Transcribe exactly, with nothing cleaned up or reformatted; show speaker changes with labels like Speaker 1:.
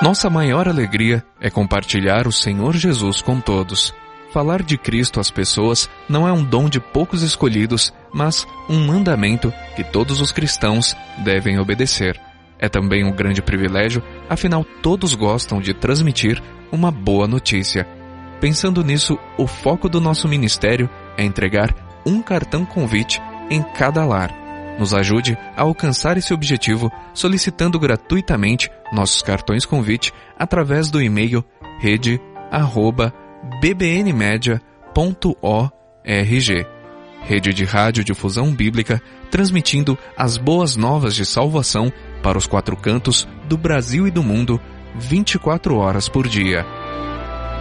Speaker 1: Nossa maior alegria é compartilhar o Senhor Jesus com todos. Falar de Cristo às pessoas não é um dom de poucos escolhidos, mas um mandamento que todos os cristãos devem obedecer. É também um grande privilégio, afinal todos gostam de transmitir uma boa notícia. Pensando nisso, o foco do nosso ministério é entregar um cartão convite em cada lar. Nos ajude a alcançar esse objetivo solicitando gratuitamente nossos cartões convite através do e-mail rede arroba b b n media ponto org. Rede de Rádio Difusão Bíblica, transmitindo as boas novas de salvação para os quatro cantos do Brasil e do mundo, vinte e quatro horas por dia.